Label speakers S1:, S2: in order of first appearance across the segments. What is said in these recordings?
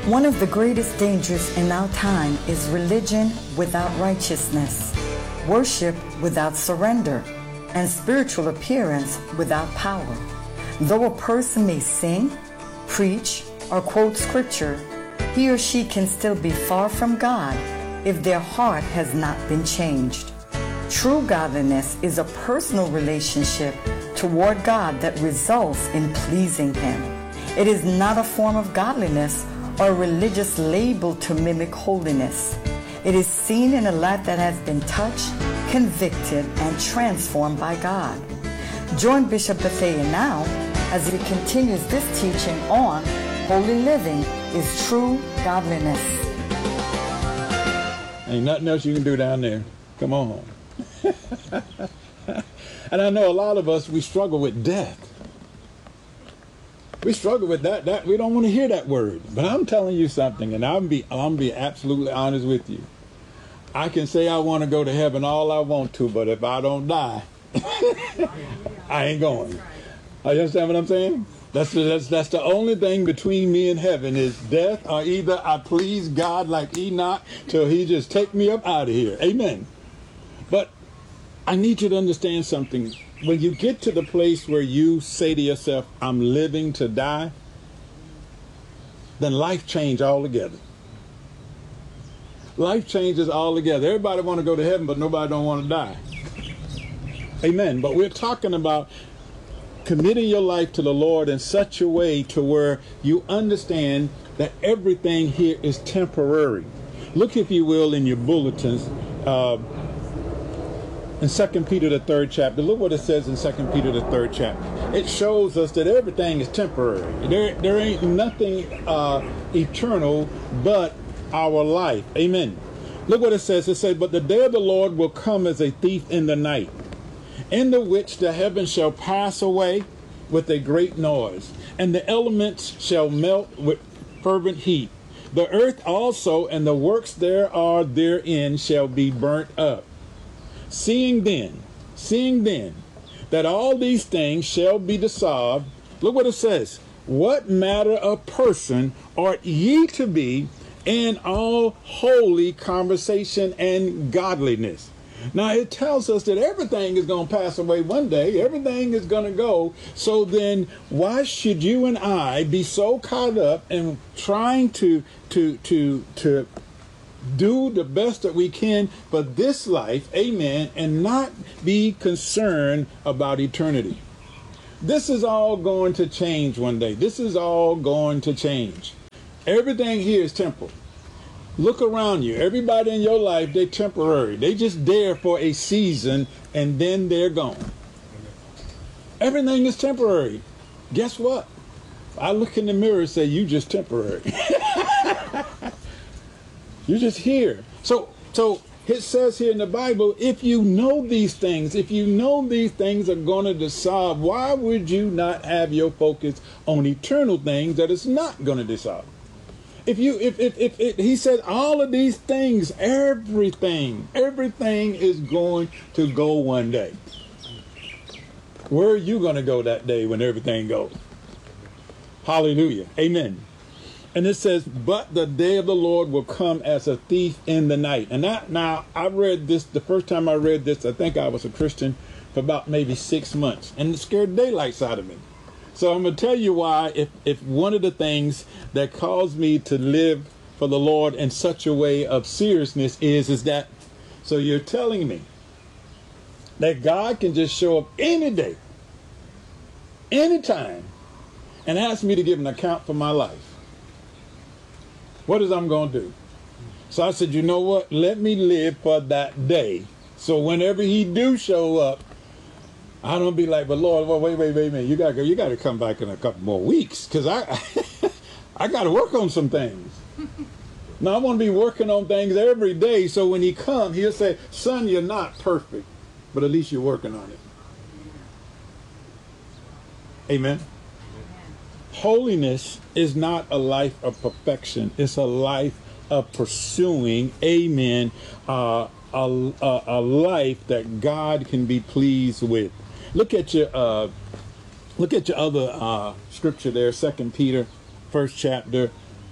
S1: One of the greatest dangers in our time is religion without righteousness, worship without surrender, and spiritual appearance without power. Though a person may sing, preach, or quote scripture, he or she can still be far from God if their heart has not been changed. True godliness is a personal relationship toward God that results in pleasing Him. It is not a form of godliness or a religious label to mimic holiness. It is seen in a life that has been touched, convicted, and transformed by God. Join Bishop Bethea now as he continues this teaching on holy living is true godliness.
S2: Ain't nothing else you can do down there. Come on. And I know a lot of us, we struggle with death. We struggle with that. We don't want to hear that word. But I'm telling you something, and I'm be absolutely honest with you. I can say I want to go to heaven all I want to, but if I don't die, I ain't going. You understand what I'm saying? That's the only thing between me and heaven is death, or either I please God like Enoch till He just take me up out of here. Amen. But I need you to understand something. When you get to the place where you say to yourself, I'm living to die, then life changes altogether. Life changes altogether. Everybody want to go to heaven, but nobody don't want to die. Amen. But we're talking about committing your life to the Lord in such a way to where you understand that everything here is temporary. Look, if you will, in your bulletins, in 2 Peter, the 3rd chapter, look what it says in 2 Peter, the 3rd chapter. It shows us that everything is temporary. There ain't nothing eternal but our life. Amen. Look what it says. It says, but the day of the Lord will come as a thief in the night, in the which the heavens shall pass away with a great noise, and the elements shall melt with fervent heat. The earth also and the works therein shall be burnt up. Seeing then that all these things shall be dissolved, look what it says. What matter of person ought ye to be in all holy conversation and godliness? Now it tells us that everything is going to pass away one day. Everything is going to go. So then why should you and I be so caught up in trying to do the best that we can for this life, amen, and not be concerned about eternity? This is all going to change one day. This is all going to change. Everything here is temporal. Look around you. Everybody in your life, they're temporary. They just there for a season and then they're gone. Everything is temporary. Guess what? I look in the mirror and say, you just temporary. You're just here. So it says here in the Bible, if you know these things, if you know these things are going to dissolve, why would you not have your focus on eternal things that is not going to dissolve? If he said all of these things, everything is going to go one day. Where are you going to go that day when everything goes? Hallelujah. Amen. And it says, but the day of the Lord will come as a thief in the night. And now I read this, the first time I read this, I think I was a Christian for about maybe 6 months, and it scared daylights out of me. So I'm going to tell you why, if one of the things that caused me to live for the Lord in such a way of seriousness is that, so you're telling me that God can just show up any day, anytime, and ask me to give an account for my life. What is I'm going to do? So I said, you know what? Let me live for that day. So whenever He do show up, I don't be like, but Lord, well, wait a minute. You got to come back in a couple more weeks, because I got to work on some things. Now I want to be working on things every day. So when He come, He'll say, son, you're not perfect, but at least you're working on it. Amen. Holiness is not a life of perfection. It's a life of pursuing, amen, a life that God can be pleased with. Look at your other scripture there, 2 Peter, 1st chapter,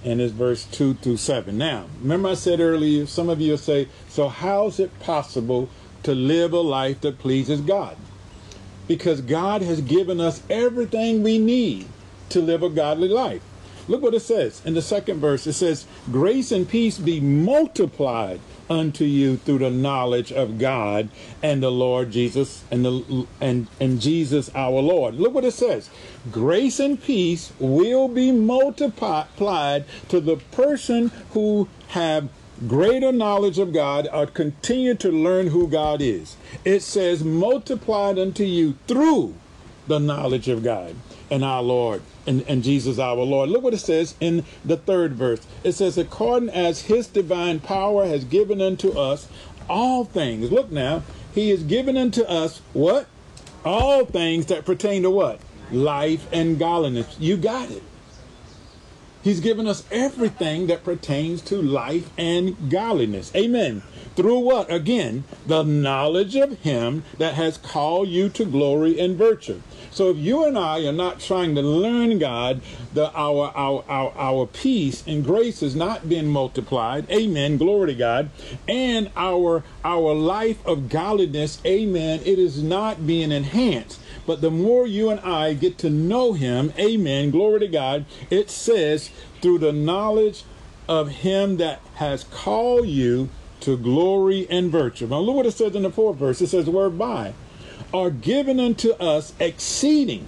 S2: and it's verse 2 through 7. Now, remember I said earlier, some of you will say, so how is it possible to live a life that pleases God? Because God has given us everything we need to live a godly life. Look what it says in the second verse. It says, grace and peace be multiplied unto you through the knowledge of God and the Lord Jesus and Jesus our Lord. Look what it says. Grace and peace will be multiplied to the person who have greater knowledge of God or continue to learn who God is. It says multiplied unto you through the knowledge of God and our Lord and Jesus our Lord. Look what it says in the third verse. It says, according as his divine power has given unto us all things. Look now, he has given unto us what? All things that pertain to what? Life and godliness. You got it. He's given us everything that pertains to life and godliness. Amen. Through what? Again, the knowledge of him that has called you to glory and virtue. So if you and I are not trying to learn God, our peace and grace is not being multiplied. Amen. Glory to God. And our life of godliness, amen, it is not being enhanced. But the more you and I get to know him, amen, glory to God, it says through the knowledge of him that has called you to glory and virtue. Now look what it says in the fourth verse. It says, whereby are given unto us exceeding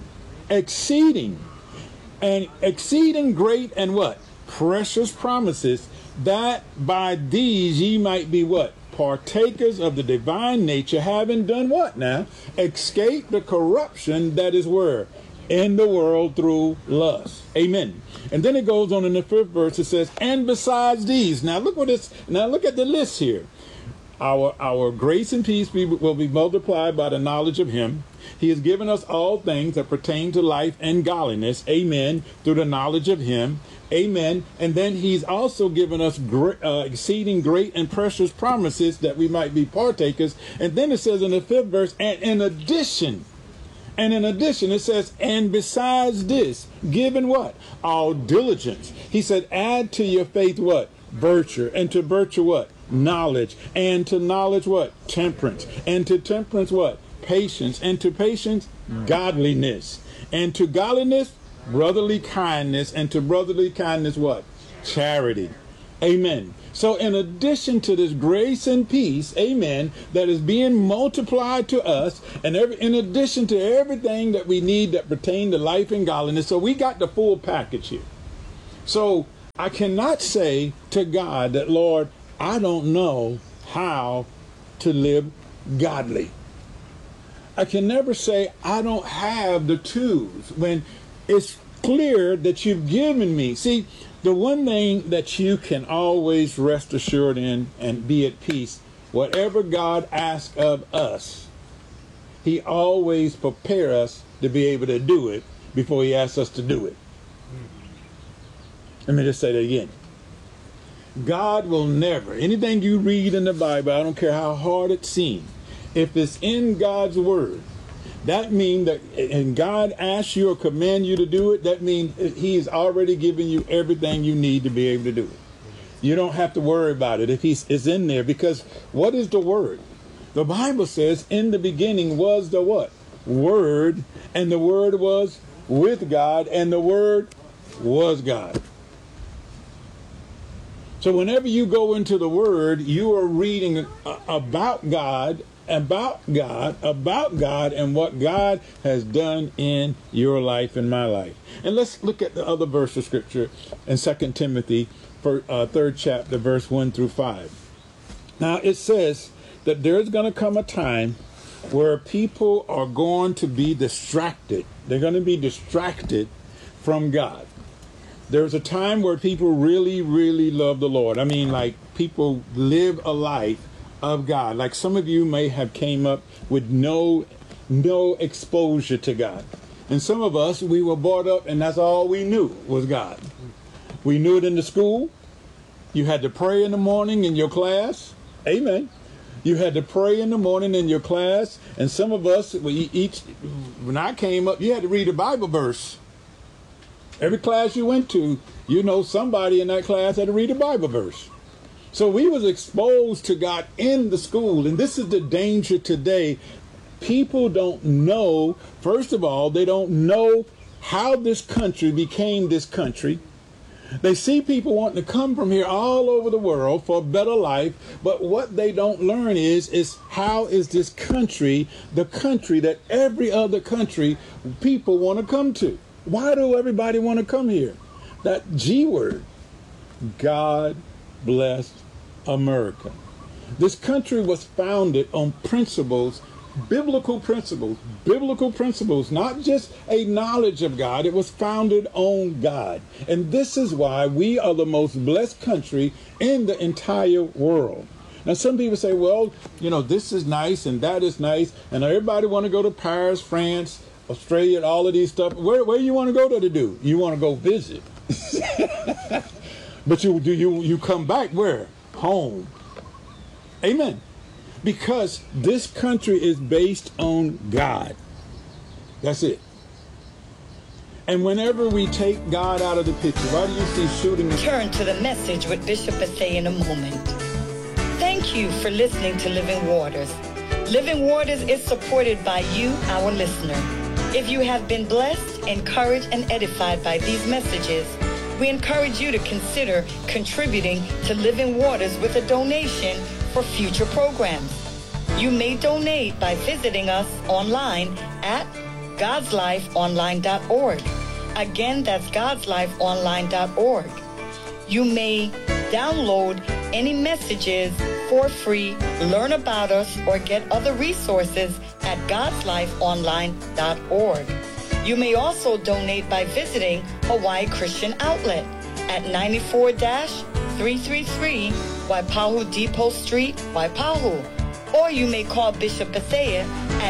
S2: great and what? Precious promises, that by these ye might be what? Partakers of the divine nature, having done what now? Escape the corruption that is where? In the world through lust. Amen. And then it goes on in the fifth verse. It says, and besides these. Now look what it's. Now look at the list here. Our grace and peace will be multiplied by the knowledge of him. He has given us all things that pertain to life and godliness. Amen. Through the knowledge of him. Amen. And then he's also given us exceeding great and precious promises that we might be partakers. And then it says in the fifth verse, and in addition, it says, and besides this, given what? All diligence. He said, add to your faith what? Virtue. And to virtue what? Knowledge. And to knowledge what? Temperance. And to temperance what? Patience. And to patience, godliness. And to godliness, brotherly kindness. And to brotherly kindness what? Charity. Amen. So in addition to this grace and peace, amen, that is being multiplied to us, and in addition to everything that we need that pertain to life and godliness, so we got the full package here. So I cannot say to God that, Lord, I don't know how to live godly. I can never say I don't have the tools when it's clear that you've given me. See, the one thing that you can always rest assured in and be at peace, whatever God asks of us, he always prepares us to be able to do it before he asks us to do it. Let me just say that again. God will never, anything you read in the Bible, I don't care how hard it seems, if it's in God's word, that means that, and God asks you or command you to do it, that means he's already given you everything you need to be able to do it. You don't have to worry about it if it's in there, because what is the word? The Bible says in the beginning was the what? Word, and the word was with God, and the word was God. So whenever you go into the word, you are reading about God, and what God has done in your life and my life. And let's look at the other verse of scripture in 2 Timothy, 3rd chapter, verse 1 through 5. Now it says that there's going to come a time where people are going to be distracted. They're going to be distracted from God. There's a time where people really, really love the Lord. I mean, like, people live a life of God. Like some of you may have came up with no exposure to God. And some of us, we were brought up and that's all we knew was God. We knew it in the school. You had to pray in the morning in your class. Amen. You had to pray in the morning in your class. And some of us, when I came up, you had to read a Bible verse. Every class you went to, you know somebody in that class had to read a Bible verse. So we was exposed to God in the school. And this is the danger today. People don't know, first of all, they don't know how this country became this country. They see people wanting to come from here all over the world for a better life, but what they don't learn is how is this country the country that every other country people want to come to? Why do everybody want to come here? That G word, God bless America. This country was founded on principles, biblical principles, not just a knowledge of God. It was founded on God. And this is why we are the most blessed country in the entire world. Now, some people say, well, you know, this is nice and that is nice, and everybody want to go to Paris, France, Australia, all of these stuff. Where you want to go to do? You want to go visit. But you come back where? Home. Amen. Because this country is based on God. That's it. And whenever we take God out of the picture, why do you see shooting?
S1: Turn to the message with Bishop Bethea in a moment. Thank you for listening to Living Waters. Living Waters is supported by you, our listener. If you have been blessed, encouraged, and edified by these messages, we encourage you to consider contributing to Living Waters with a donation for future programs. You may donate by visiting us online at godslifeonline.org. Again, that's godslifeonline.org. You may download any messages for free, learn about us, or get other resources at godslifeonline.org. You may also donate by visiting Hawaii Christian Outlet at 94-333 Waipahu Depot Street, Waipahu. Or you may call Bishop Bethea at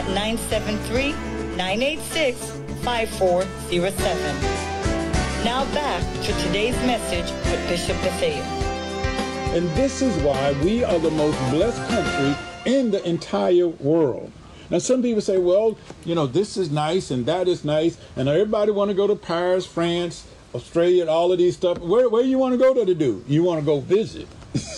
S1: 973-986-5407. Now back to today's message with Bishop Bethea.
S2: And this is why we are the most blessed country in the entire world. Now, some people say, well, you know, this is nice and that is nice, and everybody want to go to Paris, France, Australia, all of these stuff. Where you want to go to do? You want to go visit.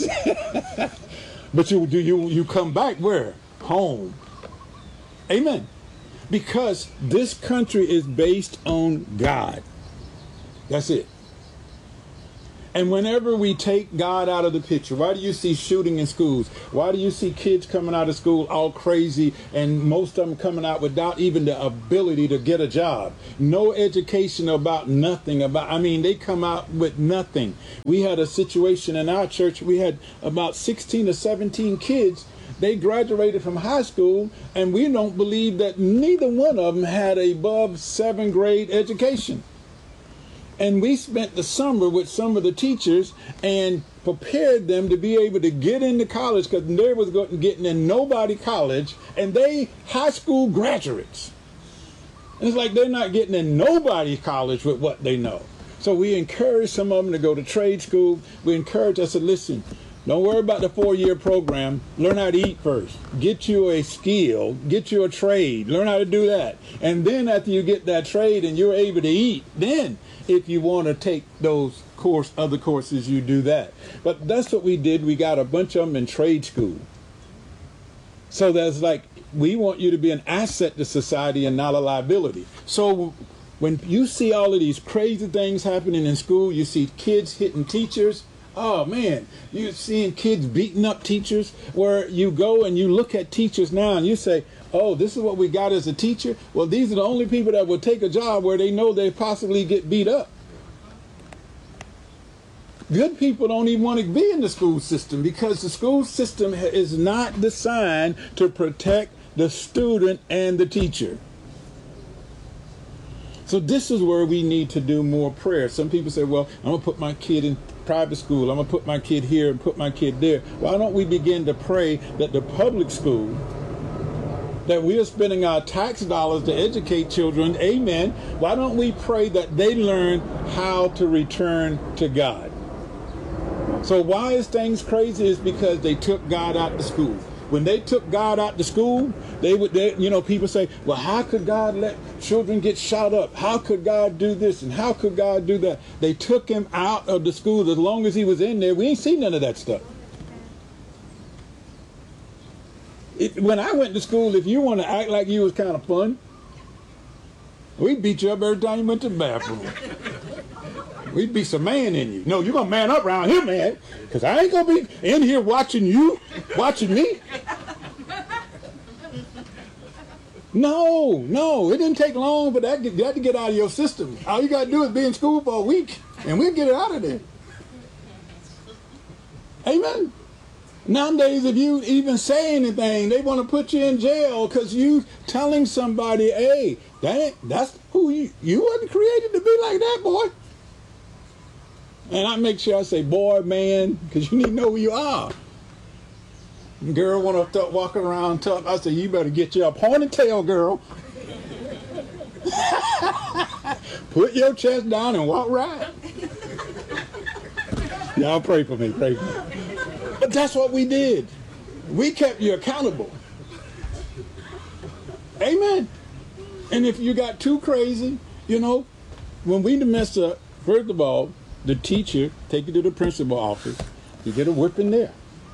S2: But you come back where? Home. Amen. Because this country is based on God. That's it. And whenever we take God out of the picture, why do you see shooting in schools? Why do you see kids coming out of school all crazy, and most of them coming out without even the ability to get a job? No education about nothing. They come out with nothing. We had a situation in our church. We had about 16 or 17 kids. They graduated from high school, and we don't believe that neither one of them had a above 7th grade education. And we spent the summer with some of the teachers and prepared them to be able to get into college, because they was getting in nobody college, and they high school graduates. And it's like they're not getting in nobody college with what they know. So we encourage some of them to go to trade school. We encourage us to listen. Don't worry about the 4-year program. Learn how to eat first. Get you a skill. Get you a trade. Learn how to do that. And then after you get that trade and you're able to eat, then if you want to take those other courses, you do that. But that's what we did. We got a bunch of them in trade school. So that's like, we want you to be an asset to society and not a liability. So when you see all of these crazy things happening in school, you see kids hitting teachers. Oh, man, you're seeing kids beating up teachers, where you go and you look at teachers now and you say, oh, this is what we got as a teacher. Well, these are the only people that will take a job where they know they possibly get beat up. Good people don't even want to be in the school system, because the school system is not designed to protect the student and the teacher. So this is where we need to do more prayer. Some people say, well, I'm going to put my kid in private school. I'm going to put my kid here and put my kid there. Why don't we begin to pray that the public school, that we are spending our tax dollars to educate children, amen, why don't we pray that they learn how to return to God? So why is things crazy? Is because they took God out of school. when they took God out to school, people say, well, how could God let children get shot up? How could God do this? And how could God do that? They took him out of the school. As long as he was in there, we ain't seen none of that stuff. When I went to school, if you want to act like you was kind of fun, we beat you up every time you went to the bathroom. We'd be some man in you. No, you're going to man up around here, man. Because I ain't going to be in here watching you, watching me. No, it didn't take long for that to get out of your system. All you got to do is be in school for a week, and we'll get it out of there. Amen. Nowadays, if you even say anything, they want to put you in jail because you telling somebody, hey, that's who you wasn't created to be like that, boy. And I make sure I say, boy, man, because you need to know who you are. Girl want to start walking around tough. I say, you better get your ponytail, girl. Put your chest down and walk right. Y'all pray for me, pray for me. But that's what we did. We kept you accountable. Amen. And if you got too crazy, when we mess up, first of all, the teacher take you to the principal office. You get a whipping there.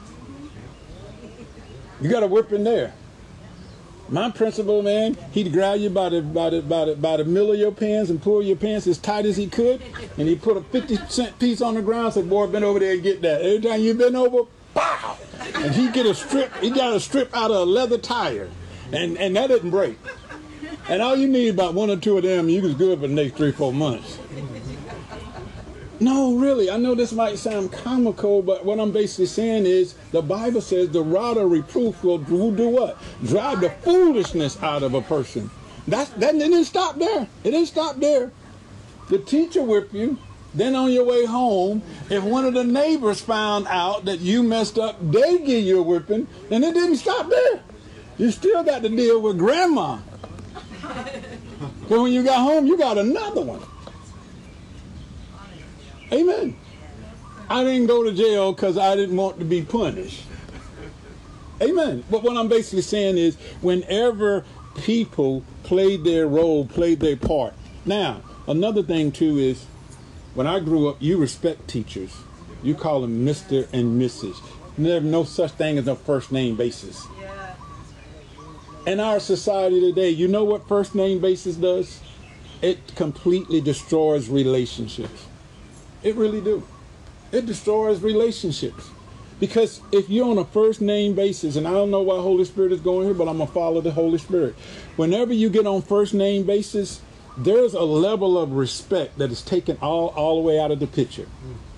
S2: You got a whipping there. My principal, man, he'd grab you by the middle of your pants and pull your pants as tight as he could, and he put a 50-cent piece on the ground and said, boy, bend over there and get that. Every time you bend over, pow! And he got a strip out of a leather tire, and that didn't break. And all you need about one or two of them, you was good for the next 3-4 months. No, really, I know this might sound comical, but what I'm basically saying is the Bible says the rod of reproof will do what? Drive the foolishness out of a person. That didn't stop there. It didn't stop there. The teacher whipped you. Then on your way home, if one of the neighbors found out that you messed up, they give you a whipping, and it didn't stop there. You still got to deal with grandma. So when you got home, you got another one. Amen. I didn't go to jail because I didn't want to be punished. Amen. But what I'm basically saying is whenever people played their role, played their part. Now, another thing too is when I grew up, you respect teachers. You call them Mr. and Mrs. There's no such thing as a first name basis. In our society today, you know what first name basis does? It completely destroys relationships. It really do. It destroys relationships. Because if you're on a first name basis, and I don't know why Holy Spirit is going here, but I'm going to follow the Holy Spirit. Whenever you get on first name basis, there's a level of respect that is taken all the way out of the picture.